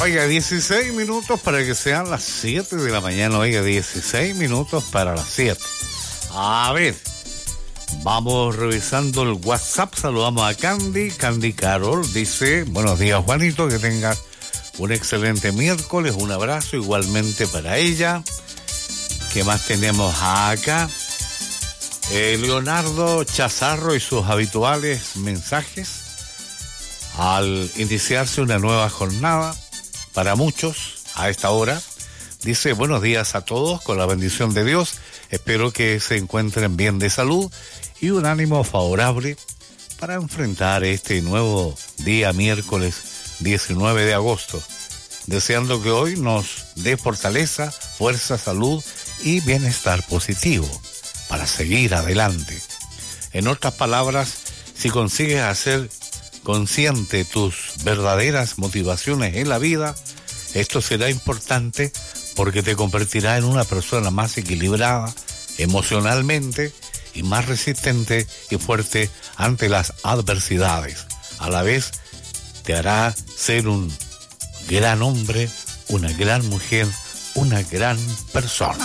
Oiga, 16 minutos para que sean las 7 de la mañana. Oiga, 16 minutos para las 7. A ver, vamos revisando el WhatsApp. Saludamos a Candy Carol. Dice, buenos días, Juanito, que tengas un excelente miércoles. Un abrazo igualmente para ella. ¿Qué más tenemos acá? Leonardo Chazarro y sus habituales mensajes al iniciarse una nueva jornada. Para muchos, a esta hora, dice, buenos días a todos, con la bendición de Dios, espero que se encuentren bien de salud y un ánimo favorable para enfrentar este nuevo día, miércoles 19 de agosto, deseando que hoy nos dé fortaleza, fuerza, salud y bienestar positivo para seguir adelante. En otras palabras, si consigues hacer consciente tus verdaderas motivaciones en la vida, esto será importante porque te convertirá en una persona más equilibrada emocionalmente y más resistente y fuerte ante las adversidades. A la vez te hará ser un gran hombre, una gran mujer, una gran persona.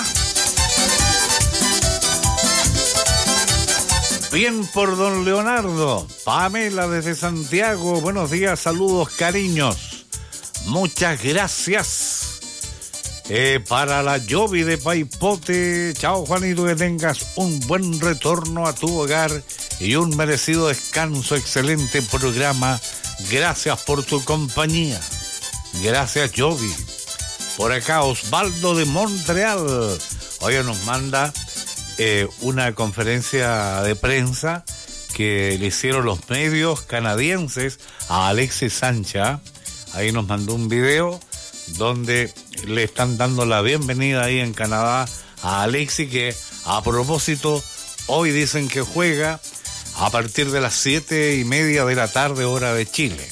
Bien por don Leonardo. Pamela desde Santiago, buenos días, saludos, cariños. Muchas gracias. Para la Jovi de Paipote, chao Juanito, que tengas un buen retorno a tu hogar y un merecido descanso, excelente programa. Gracias por tu compañía. Gracias, Jovi. Por acá, Osvaldo de Montreal. Oye, nos manda una conferencia de prensa que le hicieron los medios canadienses a Alexis Sánchez. Ahí nos mandó un video donde le están dando la bienvenida ahí en Canadá a Alexis, que a propósito hoy dicen que juega a partir de las 7:30 de la tarde, hora de Chile.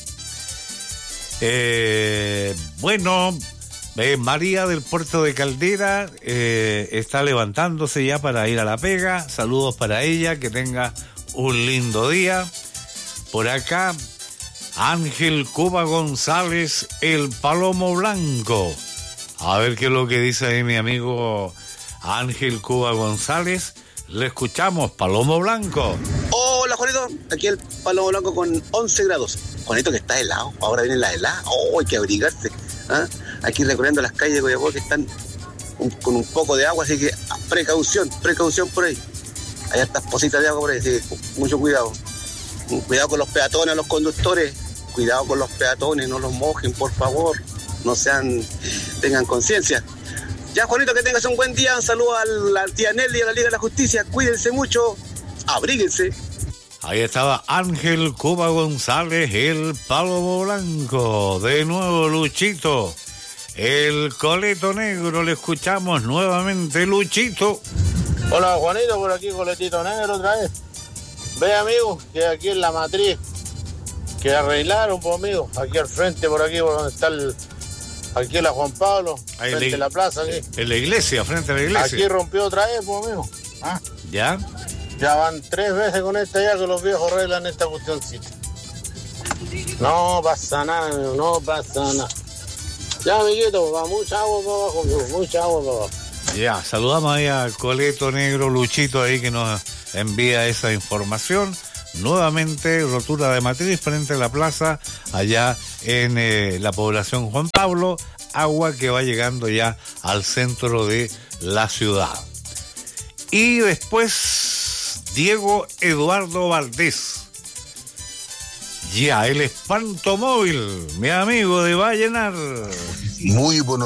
Bueno, María del Puerto de Caldera está levantándose ya para ir a la pega. Saludos para ella, que tenga un lindo día. Por acá, Ángel Cuba González, el Palomo Blanco. A ver qué es lo que dice ahí mi amigo Ángel Cuba González. Le escuchamos, Palomo Blanco. Hola, Juanito. Aquí el Palomo Blanco con 11 grados. Juanito, que está helado. Ahora vienen las heladas. Oh, hay que abrigarse. ¿Ah? Aquí recorriendo las calles de Coyhaique que están con un poco de agua, así que precaución por ahí. Hay estas positas de agua por ahí, así que mucho cuidado. Cuidado con los peatones, los conductores. Cuidado con los peatones, no los mojen, por favor. Tengan conciencia. Ya, Juanito, que tengas un buen día. Un saludo a la tía Nelly, a la Liga de la Justicia. Cuídense mucho, abríguense. Ahí estaba Ángel Cuba González, el Palomo Blanco. De nuevo, Luchito, el Coleto Negro. Le escuchamos nuevamente, Luchito. Hola, Juanito, por aquí, Coletito Negro otra vez. Ve, amigo, que aquí en la matriz, que arreglaron, pues, amigo, aquí al frente, por aquí, por donde está aquí en la Juan Pablo, ahí frente a la plaza, aquí. En la iglesia, frente a la iglesia. Aquí rompió otra vez, pues, amigo. ¿Ah? ¿Ya? Ya van 3 veces con esta ya que los viejos arreglan esta cuestioncita. No pasa nada, amigo, no pasa nada. Ya, amiguito, va mucha agua para abajo, amigo, mucha agua para abajo. Ya, saludamos ahí a Coleto Negro, Luchito ahí que nos envía esa información. Nuevamente, rotura de matriz frente a la plaza, allá en la población Juan Pablo, agua que va llegando ya al centro de la ciudad. Y después, Diego Eduardo Valdés. Ya, el espanto móvil, mi amigo de Vallenar. Muy buenos